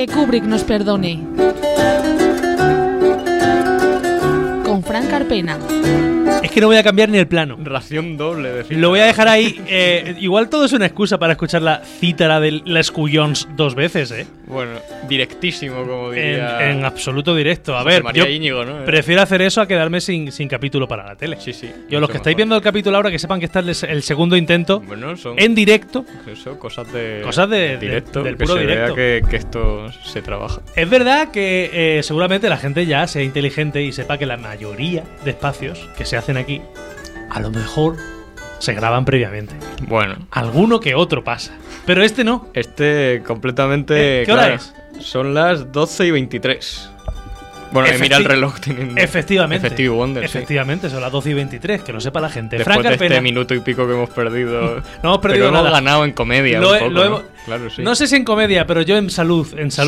Que Kubrick nos perdone. Con Fran Carpena. Es que no voy a cambiar ni el plano. Ración doble de cítara. Lo voy a dejar ahí. Igual todo es una excusa para escuchar la cítara de las Cuyons 2 veces, ¿eh? Bueno, directísimo, como diría. En absoluto directo. A José ver, María yo Íñigo, ¿no? prefiero hacer eso a quedarme sin capítulo para la tele. Sí, sí. Yo, los que estáis viendo el capítulo ahora, que sepan que está el segundo intento Bueno, son en directo. eso, cosas de directo, del que puro se directo. vea que esto se trabaja. Es verdad que seguramente la gente ya sea inteligente y sepa que la mayoría de espacios que se hacen aquí, a lo mejor se graban previamente. Bueno, Alguno que otro pasa. Pero este no. este completamente. ¿Qué hora claro, es? Son las 12:23. Bueno, mira el reloj teniendo. Efectivamente. Effective Wonder, Efectivamente, son las 12:23, que lo sepa la gente. Después Fran de Carpena, este minuto y pico que hemos perdido. no hemos perdido pero hemos nada. ganado en comedia. Lo un he- poco, lo ¿no? hemos- Claro, sí. No sé si en comedia, pero yo en salud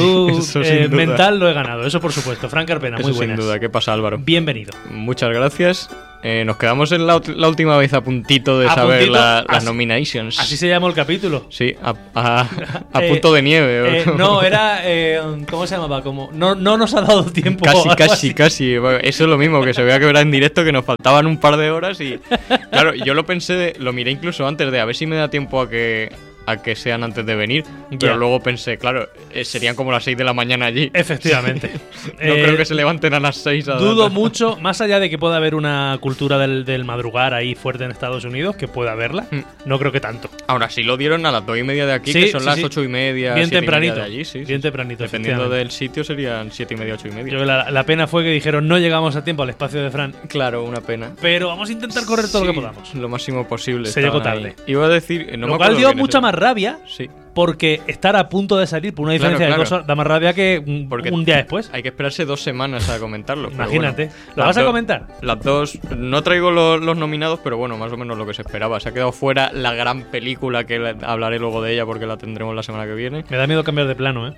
Eso sin duda. mental lo he ganado. Eso por supuesto. Fran Carpena, Eso muy sin buenas. duda. ¿Qué pasa, Álvaro? Bienvenido. Muchas gracias. Nos quedamos en la última vez a puntito de A saber puntito, las así- nominations. Así se llamó el capítulo. Sí, a Eh, punto de nieve. No, era. ¿Cómo se llamaba? Como, no nos ha dado tiempo. Casi, algo casi, así. casi. Bueno, eso es lo mismo, que se vea que era en directo, que nos faltaban un par de horas y... Claro, yo lo pensé, lo miré incluso antes de a ver si me da tiempo a que sean antes de venir. Pero Ya. luego pensé, claro, serían como las 6 de la mañana allí. Efectivamente. No creo que se levanten a las 6 a Dudo dar- mucho, más allá de que pueda haber una cultura del madrugar ahí fuerte en Estados Unidos, que pueda haberla, no creo que tanto. Ahora sí lo dieron a las 2:30 de aquí, Sí, que son sí, las sí. 8:30. Bien 7:30 tempranito. de allí, sí, Bien sí. tempranito, Dependiendo efectivamente. del sitio serían 7:30, 8:30. Creo que la pena fue que dijeron no llegamos a tiempo al espacio de Fran, Claro, una pena. pero vamos a intentar correr todo lo Sí, que podamos. Lo máximo posible. Se llegó estaban tarde. ahí. Iba a decir. No me Lo cual acuerdo dio quién es mucha el- más rabia, Sí. porque estar a punto de salir por una Claro, diferencia claro. de 2 horas da más rabia que Porque un día después. Hay que esperarse 2 semanas a comentarlo. pero Imagínate. bueno. ¿Lo Las vas a dos- comentar? Las dos. No traigo los nominados, pero bueno, más o menos lo que se esperaba. Se ha quedado fuera la gran película, que hablaré luego de ella porque la tendremos la semana que viene. Me da miedo cambiar de plano, ¿eh?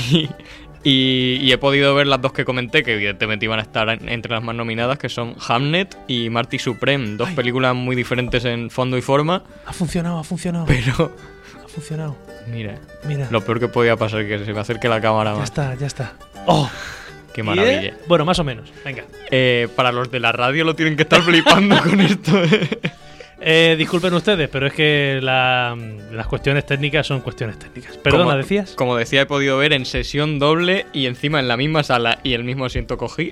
Y he podido ver las dos que comenté, que evidentemente iban a estar entre las más nominadas, que son Hamnet y Marty Supreme. Dos películas muy diferentes en fondo y forma, Ha funcionado, pero. ha funcionado. Mira, Mira, lo peor que podía pasar es que se me acerque la cámara ya más. está, ya está. ¡Oh! Qué maravilla. Bueno, más o menos. Venga. Para los de la radio lo tienen que estar flipando con esto. Disculpen ustedes, pero es que las cuestiones técnicas son cuestiones técnicas. Perdona, Como- ¿decías? Como decía, he podido ver en sesión doble y encima en la misma sala y el mismo asiento cogí.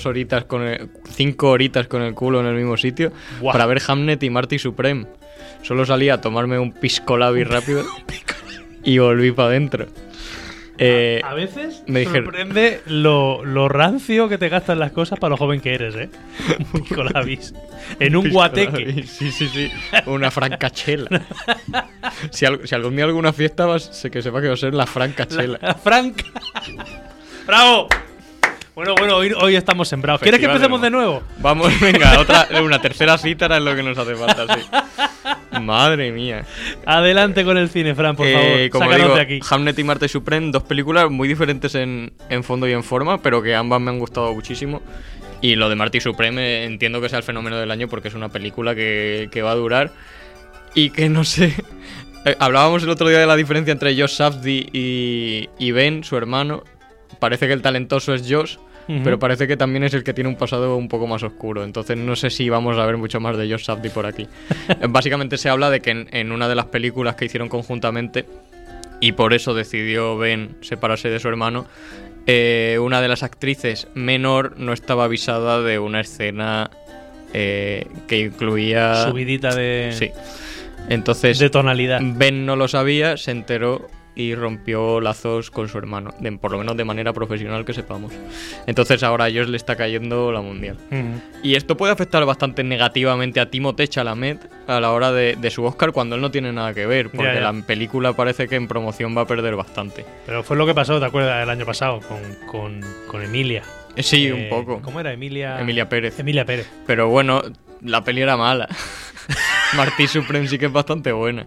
5 horitas con el culo en el mismo sitio. Guau. Para ver Hamnet y Marty Supreme. Solo salí a tomarme un pisco labi rápido y volví para adentro. A veces me me dijeron- sorprende lo rancio que te gastan las cosas para lo joven que eres, ¿eh? Un picolabis. En un Pisco guateque. labi. Sí, sí, sí. Una francachela. si algún día alguna fiesta que sepa que va a ser la francachela. La Franca. ¡Bravo! Bueno, hoy estamos sembrados. ¿Quieres que Festival empecemos de nuevo? Vamos, venga, una tercera cítara es lo que nos hace falta, sí. Madre mía. Adelante con el cine, Fran, por favor. Como Sácanos digo, de aquí. Hamnet y Marty Supreme, dos películas muy diferentes en fondo y en forma, pero que ambas me han gustado muchísimo. Y lo de Marty Supreme entiendo que sea el fenómeno del año porque es una película que va a durar y que no sé... Hablábamos el otro día de la diferencia entre Josh Safdie y Ben, su hermano. Parece que el talentoso es Josh, Ujú. pero parece que también es el que tiene un pasado un poco más oscuro. Entonces no sé si vamos a ver mucho más de Josh Safdie por aquí. Básicamente se habla de que en una de las películas que hicieron conjuntamente, y por eso decidió Ben separarse de su hermano, una de las actrices menor no estaba avisada de una escena que incluía... Subidita de, Sí. Entonces de tonalidad. Ben no lo sabía, se enteró y rompió lazos con su hermano, por lo menos de manera profesional que sepamos. Entonces ahora a Josh le está cayendo la mundial. Ujú. Y esto puede afectar bastante negativamente a Timothée Chalamet a la hora de su Oscar cuando él no tiene nada que ver, porque Ya. la película parece que en promoción va a perder bastante. Pero fue lo que pasó, ¿te acuerdas? El año pasado con Emilia. Sí, un poco. ¿Cómo era? Emilia Pérez. Emilia Pérez. Pero bueno, la peli era mala. Marty Supreme sí que es bastante buena.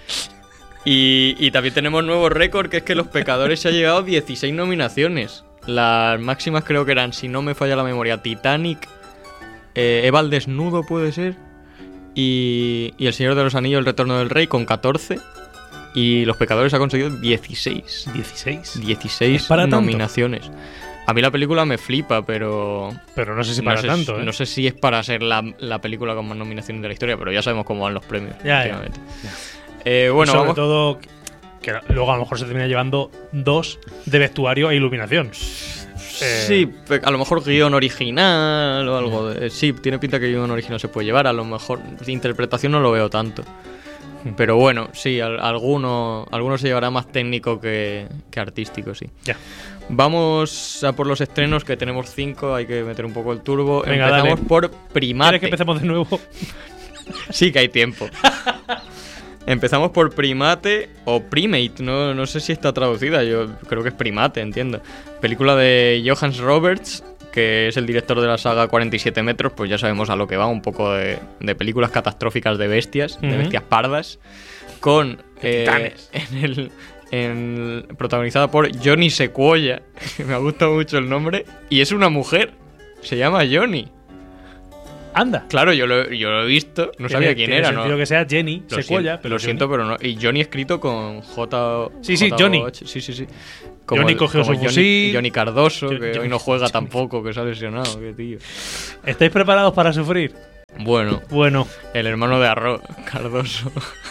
Y también tenemos nuevo récord, que es que Los Pecadores se ha llegado a 16 nominaciones. Las máximas creo que eran, si no me falla la memoria, Titanic, Eva al desnudo puede ser, y El Señor de los Anillos, El Retorno del Rey con 14. Y Los Pecadores ha conseguido 16. 16. 16 ¿Es para tanto? nominaciones. A mí la película me flipa, pero Pero no sé si para tanto, ¿eh? no sé si es para ser la película con más nominaciones de la historia, pero ya sabemos cómo van los premios. Ya. últimamente. Y Bueno, sobre vamos. todo, que luego a lo mejor se termina llevando 2 de vestuario e iluminación. Sí, a lo mejor guión original o algo. Sí, tiene pinta que guión original se puede llevar. A lo mejor de interpretación no lo veo tanto. Pero bueno, sí, alguno se llevará más técnico que artístico, sí. Ya. Vamos a por los estrenos, que tenemos 5, hay que meter un poco el turbo. Venga, Empezamos dale. por Primate. ¿Quieres que empecemos de nuevo? Sí, que hay tiempo. Empezamos por Primate o Primate, no sé si está traducida, yo creo que es Primate, entiendo. Película de Johannes Roberts, que es el director de la saga 47 metros, pues ya sabemos a lo que va, un poco de películas catastróficas de bestias, de bestias pardas, con titanes. protagonizada por Johnny Sequoia, que me ha gustado mucho el nombre, y es una mujer, se llama Johnny. Anda. Claro, yo lo he visto, no sabía quién era, ¿no? Sentido que sea Jenny Lo Sequoia, siento, pero lo Johnny. siento, pero no. Y Johnny escrito con J. Sí, sí, J-O-H. Johnny. Sí. Johnny cogió su fusil. Johnny Cardoso, que Johnny- hoy no juega tampoco, que se ha lesionado, qué tío. ¿Estáis preparados para sufrir? Bueno, Bueno, el hermano de Arroz, Cardoso.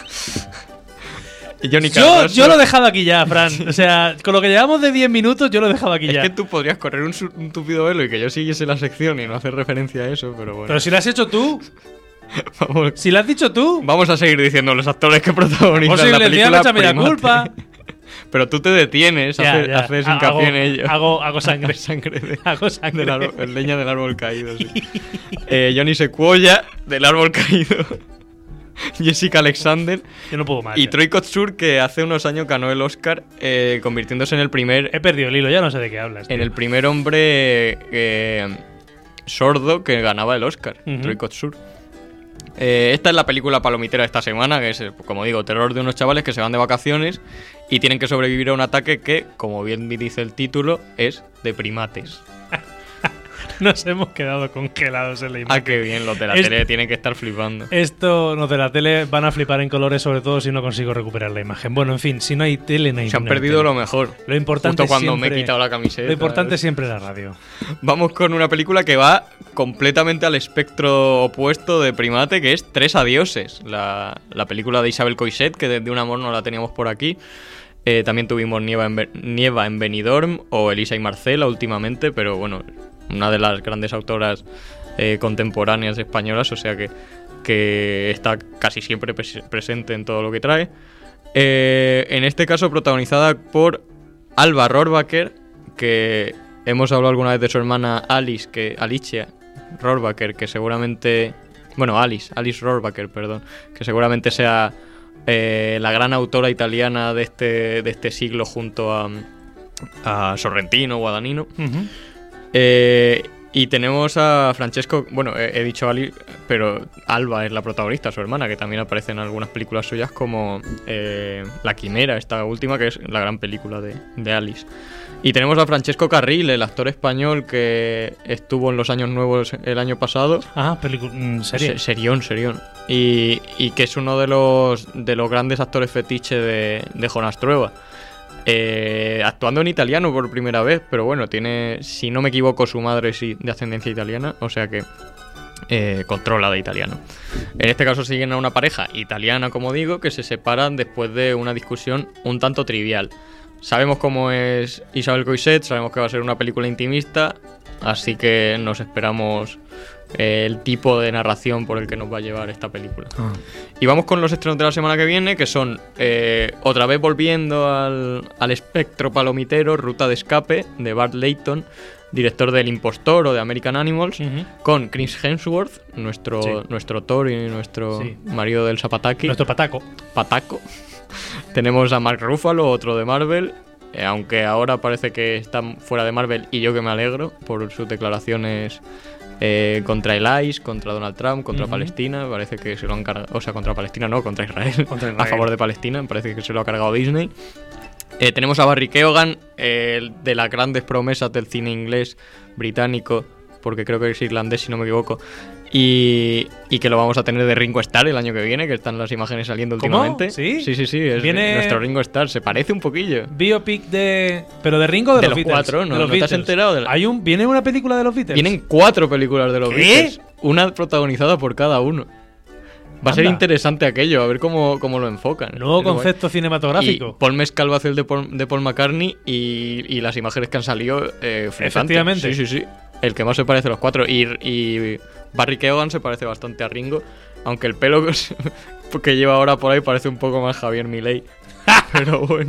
Y Johnny yo Cardoso. lo he dejado aquí ya, Fran. O sea, con lo que llevamos de 10 minutos, yo lo he dejado aquí Es ya. que tú podrías correr un tupido velo y que yo siguiese la sección y no hacer referencia a eso, pero bueno. Pero si lo has hecho tú, Vamos, si lo has dicho tú, vamos a seguir diciendo los actores que protagonizan posible, la el día película. no echa media Primate. culpa. Pero tú te detienes, Ya, ya. haces hincapié en ello. Hago sangre. Sangre de, Hago sangre. del árbol, leña del árbol caído, sí. Johnny Sequoia, del árbol caído. Jessica Alexander. Yo no puedo más. Y ya. Troy Kotsur, que hace unos años ganó el Oscar, convirtiéndose en el primer He perdido el hilo, ya no sé de qué hablas. en tío. el primer hombre sordo que ganaba el Oscar, Ujú. Troy Kotsur. Esta es la película palomitera de esta semana, que es, como digo, terror de unos chavales que se van de vacaciones y tienen que sobrevivir a un ataque que, como bien dice el título, es de primates. Nos hemos quedado congelados en la imagen. Ah, qué bien, los de la Es- tele tienen que estar flipando. Esto, los de la tele van a flipar en colores, sobre todo si no consigo recuperar la imagen. Bueno, en fin, si no hay tele, no hay Se han no hay perdido tele. lo mejor. Lo importante Justo cuando siempre, me he quitado la camiseta. Lo importante es siempre la radio. Vamos con una película que va completamente al espectro opuesto de Primate, que es Tres Adioses, la película de Isabel Coixet, que desde Un Amor no la teníamos por aquí. También tuvimos Nieva en Benidorm o Elisa y Marcela últimamente, pero bueno, una de las grandes autoras contemporáneas españolas, o sea que está casi siempre presente en todo lo que trae. En este caso protagonizada por Alba Rohrwacher, que hemos hablado alguna vez de su hermana Alicia Rohrwacher, que seguramente... Bueno, Alice Rohrwacher, perdón, que seguramente sea la gran autora italiana de este siglo junto a Sorrentino, Guadagnino. Ujú. Y tenemos a Francesco, bueno, he dicho Ali, pero Alba es la protagonista, su hermana, que también aparece en algunas películas suyas como La Quimera, esta última, que es la gran película de Alice. Y tenemos a Francesco Carril, el actor español que estuvo en Los Años Nuevos el año pasado. Ah, serie. Serión. Y que es uno de los grandes actores fetiche de Jonas Trueba. Actuando en italiano por primera vez, pero bueno, tiene, si no me equivoco, su madre sí de ascendencia italiana, o sea que controla de italiano. En este caso siguen a una pareja italiana, como digo, que se separan después de una discusión un tanto trivial. Sabemos cómo es Isabel Coixet, sabemos que va a ser una película intimista, así que nos esperamos el tipo de narración por el que nos va a llevar esta película. Y vamos con los estrenos de la semana que viene, que son, otra vez volviendo al espectro palomitero, Ruta de Escape, de Bart Layton, director del Impostor o de American Animals, Ujú. con Chris Hemsworth, nuestro Thor y nuestro Sí. marido del Zapataki, Nuestro pataco. Pataco. Tenemos a Mark Ruffalo, otro de Marvel, aunque ahora parece que está fuera de Marvel, y yo que me alegro por sus declaraciones contra el ICE, contra Donald Trump, contra Ujú. Palestina. Parece que se lo han cargado, o sea, contra Palestina no, contra Israel, Contra a Israel. favor de Palestina, parece que se lo ha cargado Disney. Tenemos a Barry Keoghan, de las grandes promesas del cine inglés británico, porque creo que es irlandés si no me equivoco, Y que lo vamos a tener de Ringo Starr el año que viene, que están las imágenes saliendo ¿Cómo? últimamente. ¿Sí? Sí, es Viene- nuestro Ringo Starr. Se parece un poquillo. Biopic de... ¿Pero de Ringo o de, De los los Beatles? cuatro, ¿no? De los ¿No te has Beatles. enterado de la- ¿Viene una película de los Beatles? Vienen 4 películas de los ¿Qué? Beatles. Una protagonizada por cada uno. Va a ser Anda. interesante aquello, a ver cómo lo enfocan. Nuevo Es guay. concepto Y cinematográfico. Paul Mescal va a hacer de Paul McCartney y las imágenes que han salido flipantes. Efectivamente. Sí. El que más se parece a los 4. Y Barry Keoghan se parece bastante a Ringo, aunque el pelo que lleva ahora por ahí parece un poco más Javier Milei. Pero bueno.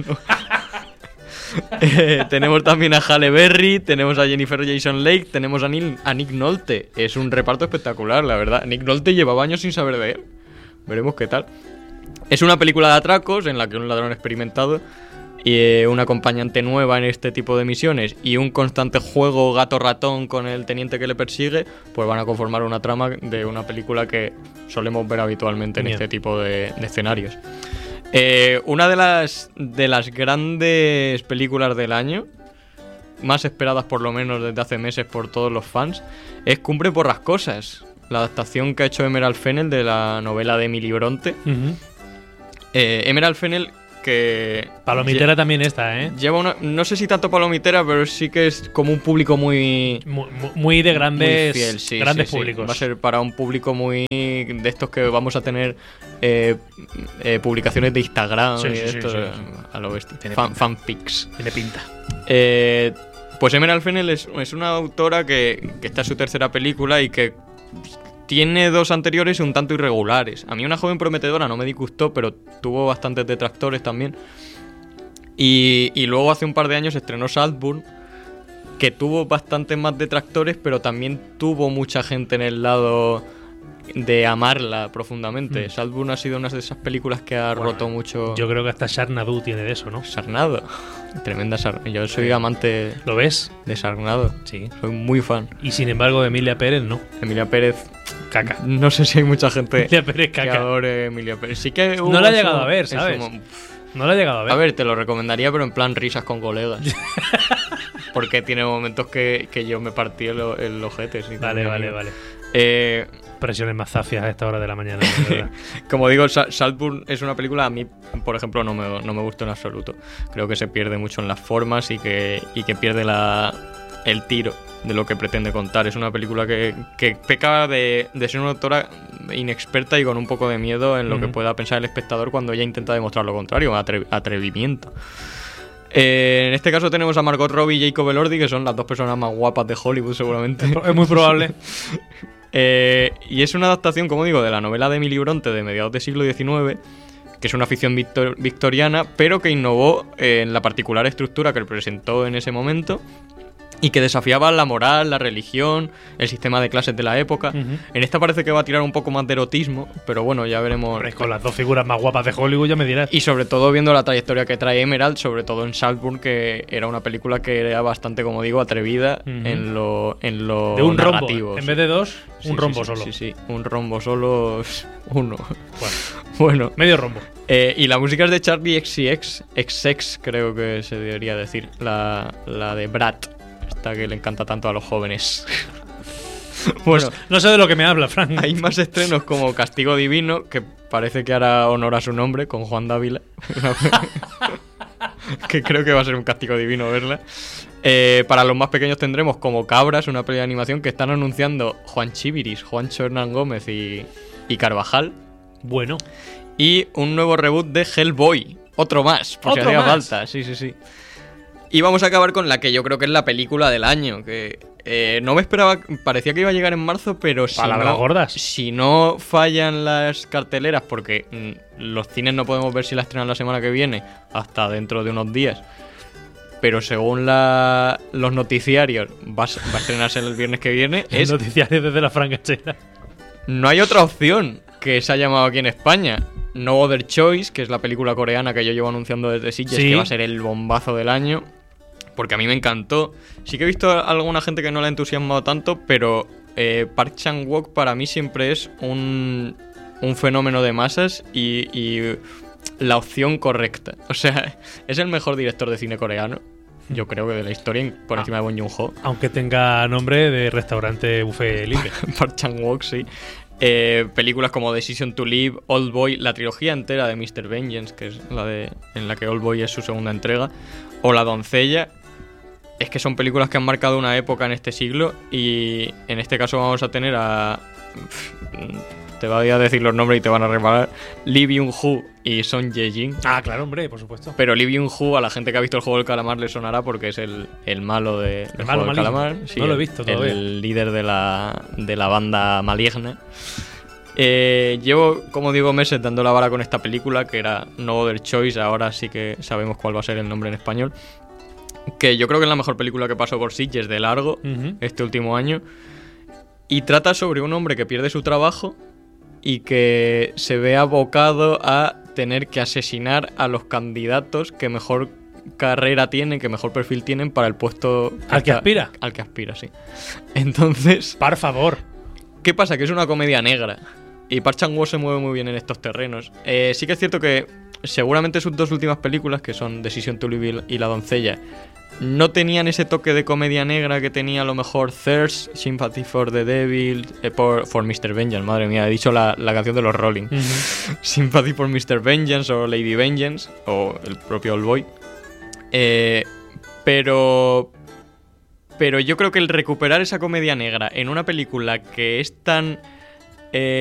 Tenemos también a Halle Berry, tenemos a Jennifer Jason Leigh, tenemos a Nick Nolte. Es un reparto espectacular, la verdad. Nick Nolte llevaba años sin saber de él. Veremos qué tal. Es una película de atracos en la que un ladrón experimentado y una acompañante nueva en este tipo de misiones y un constante juego gato-ratón con el teniente que le persigue, pues van a conformar una trama de una película que solemos ver habitualmente en Bien. este tipo de escenarios. Una de las grandes películas del año, más esperadas por lo menos desde hace meses por todos los fans, es Cumbre Borrascosas, la adaptación que ha hecho Emerald Fennell de la novela de Emily Bronte. Ujú. Emerald Fennell, que Palomitera también esta, ¿eh? lleva una, no sé si tanto palomitera, pero sí que es como un público muy Muy de grandes, muy fiel, sí, grandes sí. públicos. Va a ser para un público muy de estos que vamos a tener publicaciones de Instagram Sí, y sí, de sí, estos, sí. a lo bestia. Tiene pinta. Fanfics. Tiene pinta. Pues Emerald Fennell es una autora que está en su tercera película y que tiene 2 anteriores un tanto irregulares. A mí Una joven prometedora no me disgustó, pero tuvo bastantes detractores también. Y luego hace un par de años estrenó Saltburn, que tuvo bastantes más detractores, pero también tuvo mucha gente en el lado de amarla profundamente. Saltburn ha sido una de esas películas que ha Bueno, roto mucho... Yo creo que hasta Sharknado tiene de eso, ¿no? Sarnado. Tremenda Sarnado. Yo soy amante ¿Lo ves? de Sarnado. Sí. Soy muy fan. Y sin embargo, Emilia Pérez no. Emilia Pérez... Caca. No sé si hay mucha gente Emilia Pérez que caca. adore Emilia Pérez. Sí que No la he llegado a ver, ¿sabes? mo- No lo he llegado a ver. A ver, te lo recomendaría, pero en plan risas con colegas. Porque tiene momentos que yo me partí el ojete. Sí, Vale, con mi vale, amigo. vale. Presiones más zafias a esta hora de la mañana, de verdad. Como digo, Saltburn es una película, a mí, por ejemplo, no me gustó en absoluto. Creo que se pierde mucho en las formas y que pierde el tiro de lo que pretende contar. Es una película que peca de ser una autora inexperta y con un poco de miedo en lo que pueda pensar el espectador cuando ella intenta demostrar lo contrario, atrevimiento. En este caso tenemos a Margot Robbie y Jacob Elordi, que son las 2 personas más guapas de Hollywood seguramente. Es muy probable. Y es una adaptación, como digo, de la novela de Emily Bronte de mediados del siglo XIX, que es una ficción victoriana, pero que innovó en la particular estructura que presentó en ese momento y que desafiaba la moral, la religión, el sistema de clases de la época. Ujú. En esta parece que va a tirar un poco más de erotismo, pero bueno, ya veremos. Hombre, con las 2 figuras más guapas de Hollywood ya me dirás. Y sobre todo viendo la trayectoria que trae Emerald, sobre todo en Saltburn, que era una película que era bastante, como digo, atrevida Ujú. en lo de un rombo. narrativo. En sí. vez de 2, Sí, un sí, rombo sí, solo. Sí, un rombo solo, uno. Bueno, Bueno, medio rombo. y la música es de Charlie XCX, creo que se debería decir, la de Brat, esta que le encanta tanto a los jóvenes. Bueno, No sé de lo que me habla, Frank. hay más estrenos como Castigo Divino, que parece que hará honor a su nombre, con Juan Dávila. Que creo que va a ser un castigo divino verla. Para los más pequeños tendremos como Cabras, una peli de animación que están anunciando Juan Chiviris, Juancho Hernán Gómez y Carvajal. Bueno, Y un nuevo reboot de Hellboy. Otro más, por si ¿Otro hacía más? falta. Sí. Y vamos a acabar con la que yo creo que es la película del año. Que no me esperaba, parecía que iba a llegar en marzo, pero Palabras gordas. si no fallan las carteleras, porque los cines no podemos ver si la estrenan la semana que viene, hasta dentro de unos días. Pero según los noticiarios, va a estrenarse el viernes que viene. es noticiario desde la francachera. No hay otra opción que se ha llamado aquí en España. No Other Choice, que es la película coreana que yo llevo anunciando desde Sitges, Sí. que va a ser el bombazo del año. Porque a mí me encantó. Sí que he visto a alguna gente que no la ha entusiasmado tanto, pero Park Chan-wook para mí siempre es un fenómeno de masas y la opción correcta. O sea, es el mejor director de cine coreano. yo creo que de la historia, por encima de Bong Joon-ho. Aunque tenga nombre de restaurante buffet libre. Park Chan-wook, sí. Películas como Decision to Live, Old Boy, la trilogía entera de Mr. Vengeance, que es en la que Old Boy es su segunda entrega, o La doncella. Es que son películas que han marcado una época en este siglo, y en este caso vamos a tener a... Te voy a decir los nombres y te van a reparar. Lee Byung-hun y Son Ye-jin. Ah, claro, hombre, por supuesto. Pero Lee Byung-hun, a la gente que ha visto el Juego del Calamar le sonará porque es el malo del Juego del Calamar. Sí, no lo he visto todavía. El líder de la banda maligna. Llevo, como digo, meses dando la vara con esta película, que era No Other Choice. Ahora sí que sabemos cuál va a ser el nombre en español. Que yo creo que es la mejor película que pasó por Sitges de largo este último año. Y trata sobre un hombre que pierde su trabajo y que se ve abocado a tener que asesinar a los candidatos que mejor carrera tienen, que mejor perfil tienen para el puesto... ¿Al que aspira? Al que aspira, sí. Entonces... Por favor. ¿Qué pasa? Que es una comedia negra. Y Park Chan-wook se mueve muy bien en estos terrenos. Sí que es cierto que seguramente sus dos últimas películas, que son Decision to Live y La doncella, no tenían ese toque de comedia negra que tenía a lo mejor Thirst, Sympathy for the Devil, for Mr. Vengeance, madre mía, he dicho la canción de los Rolling. Sympathy for Mr. Vengeance o Lady Vengeance, o el propio Old Boy. Pero yo creo que el recuperar esa comedia negra en una película que es tan